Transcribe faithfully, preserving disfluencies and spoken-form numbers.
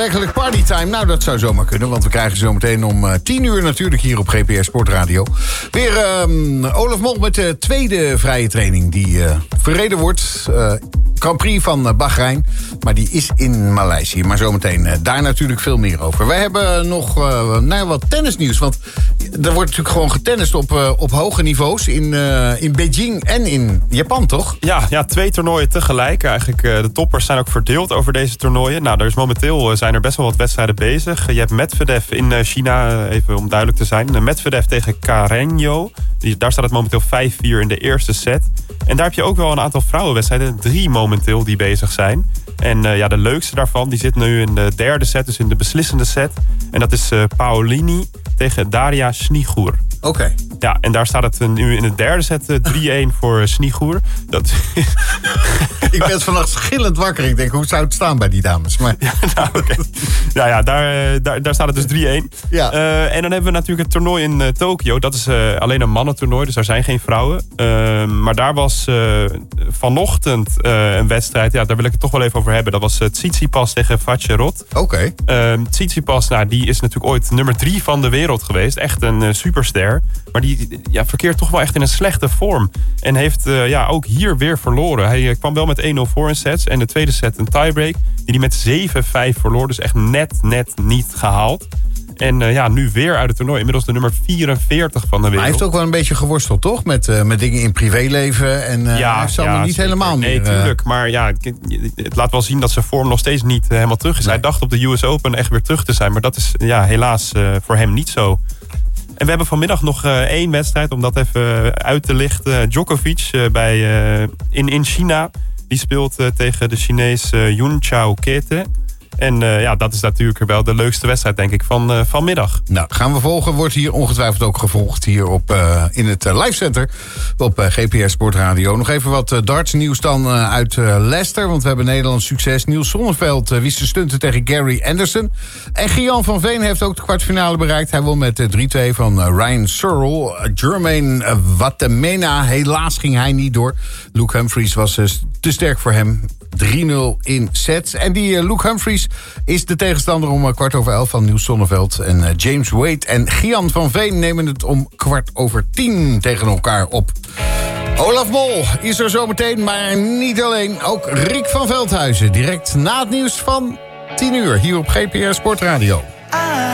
Eigenlijk partytime, nou dat zou zomaar kunnen. Want we krijgen zo meteen om uh, tien uur natuurlijk hier op G P R Sportradio. Weer um, Olaf Mol met de tweede vrije training die uh, verreden wordt. Uh, Grand Prix van Bahrein. Maar die is in Maleisië. Maar zometeen uh, daar natuurlijk veel meer over. Wij hebben nog uh, nou, wat tennisnieuws. Want er wordt natuurlijk gewoon getennist op, uh, op hoge niveaus. In, uh, in Beijing en in Japan, toch? Ja, ja, twee toernooien tegelijk. Eigenlijk uh, de toppers zijn ook verdeeld over deze toernooien. Nou, er is momenteel uh, zijn er best wel wat wedstrijden bezig. Je hebt Medvedev in uh, China, uh, even om duidelijk te zijn. Uh, Medvedev tegen Carreño. Die, daar staat het momenteel vijf vier in de eerste set. En daar heb je ook wel een aantal vrouwenwedstrijden. Drie momenteel die bezig zijn. En uh, ja, de leukste daarvan die zit nu in de derde set, dus in de beslissende set. En dat is uh, Paolini tegen Daria Snigur. Oké. Okay. Ja, en daar staat het uh, nu in de derde set uh, drie-een voor uh, Snigur. Dat... Ik ben vannacht schillend wakker. Ik denk, hoe zou het staan bij die dames? Maar... Ja, nou, okay. ja, ja daar, uh, daar, daar staat het dus drie-een. Ja. Uh, en dan hebben we natuurlijk het toernooi in uh, Tokio. Dat is uh, alleen een mannentoernooi, dus daar zijn geen vrouwen. Uh, maar daar was uh, vanochtend uh, een wedstrijd. Ja, daar wil ik het toch wel even over hebben. Dat was uh, Tsitsipas tegen Vacherot. Oké. Okay. Uh, Tsitsipas, nou, die is natuurlijk ooit nummer drie van de wereld geweest. Echt een uh, superster. Maar die ja, verkeert toch wel echt in een slechte vorm. En heeft uh, ja, ook hier weer verloren. Hij uh, kwam wel met één nul voor in sets. En de tweede set een tiebreak. Die hij met zeven vijf verloor. Dus echt net, net niet gehaald. En uh, ja, nu weer uit het toernooi. Inmiddels de nummer vierenveertig van de wereld. Maar hij heeft ook wel een beetje geworsteld, toch? Met, uh, met dingen in privéleven. En uh, ja, hij heeft ja, niet zeker. helemaal nee, meer... Nee, tuurlijk. Maar ja, het laat wel zien dat zijn vorm nog steeds niet uh, helemaal terug is. Nee. Hij dacht op de U S Open echt weer terug te zijn. Maar dat is ja, helaas uh, voor hem niet zo. En we hebben vanmiddag nog uh, één wedstrijd, om dat even uit te lichten. Djokovic uh, bij, uh, in, in China. Die speelt uh, tegen de Chinees uh, Yun Chao Kete. En uh, ja, dat is natuurlijk wel de leukste wedstrijd, denk ik, van uh, vanmiddag. Nou, gaan we volgen. Wordt hier ongetwijfeld ook gevolgd hier op, uh, in het uh, livecenter op uh, G P R Sportradio. Nog even wat uh, darts nieuws dan uh, uit uh, Leicester. Want we hebben Nederlands succes. Niels Sonneveld uh, wist te stunten tegen Gary Anderson. En Gian van Veen heeft ook de kwartfinale bereikt. Hij won met uh, drie-twee van uh, Ryan Searle. Uh, Jermaine uh, Watemena. Helaas ging hij niet door. Luke Humphries was uh, te sterk voor hem. drie nul in sets. En die uh, Luke Humphries is de tegenstander om uh, kwart over elf van Niels Sonneveld. En uh, James Wade en Gian van Veen nemen het om kwart over tien tegen elkaar op. Olaf Mol is er zometeen, maar niet alleen. Ook Rick van Veldhuizen, direct na het nieuws van tien uur hier op G P R Sportradio.